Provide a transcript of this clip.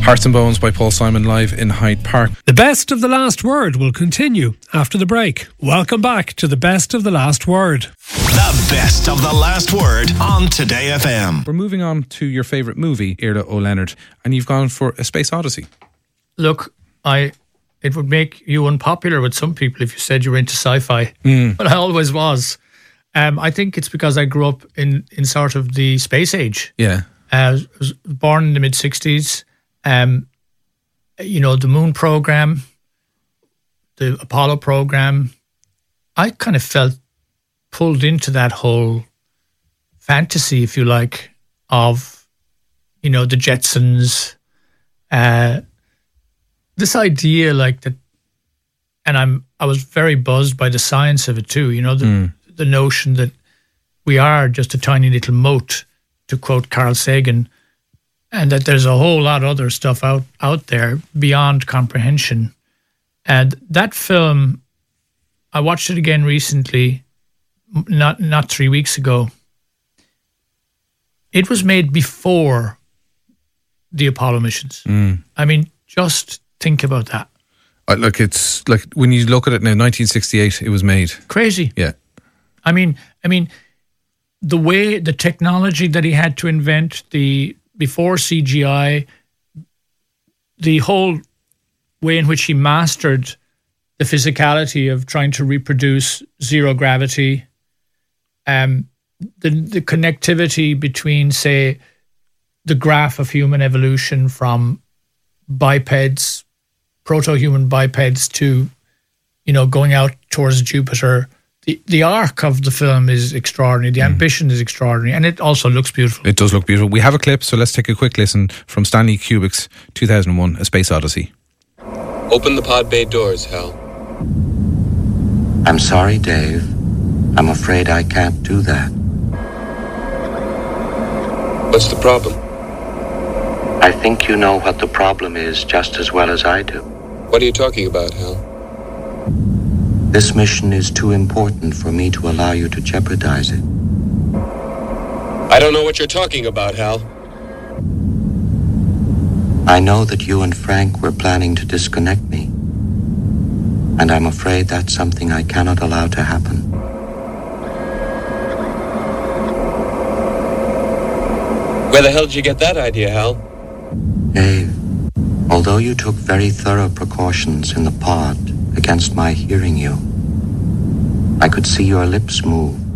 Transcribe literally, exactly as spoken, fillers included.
Hearts and Bones by Paul Simon live in Hyde Park. The Best of the Last Word will continue after the break. Welcome back to The Best of the Last Word. The Best of the Last Word on Today F M. We're moving on to your favourite movie, Iarla Ó Leonard, and you've gone for A Space Odyssey. Look, I it would make you unpopular with some people if you said you were into sci-fi, mm. but I always was. Um, I think it's because I grew up in, in sort of the space age. Yeah. Uh, I was born in the mid-sixties. Um, you know, the moon program, the Apollo program, I kind of felt pulled into that whole fantasy, if you like, of, you know, the Jetsons, uh, this idea like that, and I'm, I was very buzzed by the science of it too, you know, the, mm. the notion that we are just a tiny little mote, to quote Carl Sagan, and that there's a whole lot of other stuff out, out there beyond comprehension. And that film, I watched it again recently, not not three weeks ago. It was made before the Apollo missions. Mm. I mean, just think about that. Uh, look, it's like when you look at it now, nineteen sixty-eight, it was made. Crazy. Yeah. I mean, I mean, the way, the technology that he had to invent, the before C G I, the whole way in which he mastered the physicality of trying to reproduce zero gravity, um, the the connectivity between, say, the graph of human evolution from bipeds, proto-human bipeds, to, you know, going out towards Jupiter. The the arc of the film is extraordinary. The mm. ambition is extraordinary. And it also looks beautiful. It does look beautiful. We have a clip, so let's take a quick listen from Stanley Kubrick's two thousand one, A Space Odyssey. Open the pod bay doors, Hal. I'm sorry, Dave. I'm afraid I can't do that. What's the problem? I think you know what the problem is just as well as I do. What are you talking about, Hal? This mission is too important for me to allow you to jeopardize it. I don't know what you're talking about, Hal. I know that you and Frank were planning to disconnect me, and I'm afraid that's something I cannot allow to happen. Where the hell did you get that idea, Hal? Dave, although you took very thorough precautions in the pod against my hearing you, I could see your lips move